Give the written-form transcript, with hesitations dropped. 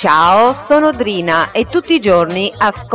Ciao, sono Drina e tutti i giorni ascolto